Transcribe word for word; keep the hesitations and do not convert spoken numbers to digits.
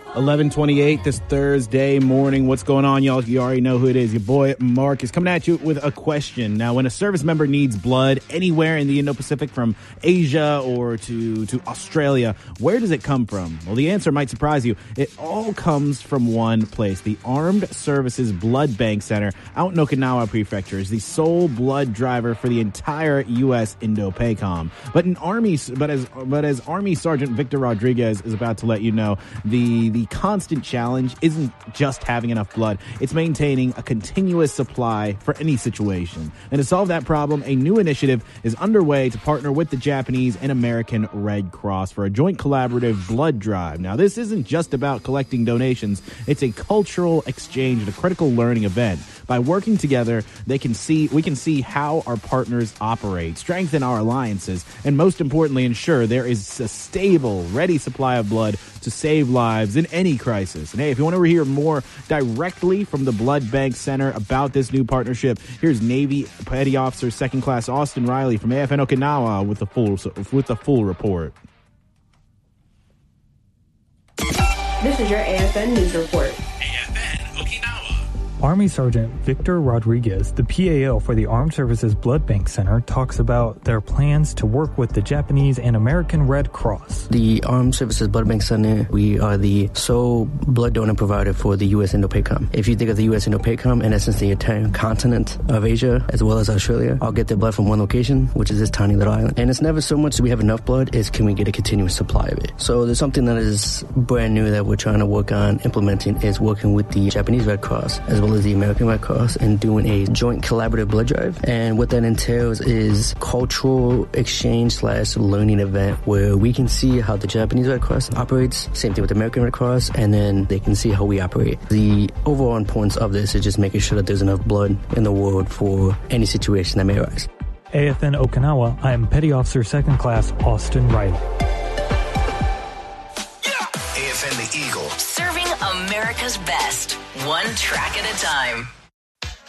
eleven twenty-eight this Thursday morning. What's going on, y'all? You already know who it is. Your boy Mark is coming at you with a question. Now, when a service member needs blood anywhere in the Indo-Pacific, from Asia or to, to Australia, where does it come from? Well, the answer might surprise you. It all comes from one place. The Armed Services Blood Bank Center out in Okinawa Prefecture is the sole blood driver for the entire U S Indo-PACOM. But in Army, but as but as Army Sergeant Victor Rodriguez is about to let you know, the the The constant challenge isn't just having enough blood. It's maintaining a continuous supply for any situation. And to solve that problem, a new initiative is underway to partner with the Japanese and American Red Cross for a joint collaborative blood drive. Now, this isn't just about collecting donations. It's a cultural exchange and a critical learning event. By working together, they can see we can see how our partners operate, strengthen our alliances, and most importantly, ensure there is a stable, ready supply of blood to save lives in any crisis. And hey, if you want to hear more directly from the Blood Bank Center about this new partnership, here's Navy Petty Officer Second Class Austin Riley from A F N Okinawa with the full with the full report. This is your A F N News Report. A F N Okinawa. Army Sergeant Victor Rodriguez, the P A O for the Armed Services Blood Bank Center, talks about their plans to work with the Japanese and American Red Cross. The Armed Services Blood Bank Center, we are the sole blood donor provider for the U S Indo-PACOM. If you think of the U S Indo-PACOM, in essence, the entire continent of Asia, as well as Australia, I'll get their blood from one location, which is this tiny little island. And it's never so much that we have enough blood, it's can we get a continuous supply of it. So there's something that is brand new that we're trying to work on implementing, is working with the Japanese Red Cross, as well as the American Red Cross, and doing a joint collaborative blood drive. And what that entails is cultural exchange slash learning event where we can see how the Japanese Red Cross operates, same thing with the American Red Cross, and then they can see how we operate. The overall importance of this is just making sure that there's enough blood in the world for any situation that may arise. A F N Okinawa, I am Petty Officer Second Class Austin Riley. A F N the Eagle. Serving America's best, one track at a time.